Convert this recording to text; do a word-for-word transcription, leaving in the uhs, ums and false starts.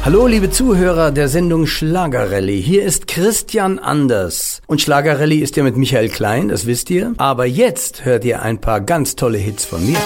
Hallo liebe Zuhörer der Sendung Schlagerrallye, hier ist Christian Anders. Und Schlagerrallye ist ja mit Michael Klein, das wisst ihr. Aber jetzt hört ihr ein paar ganz tolle Hits von mir.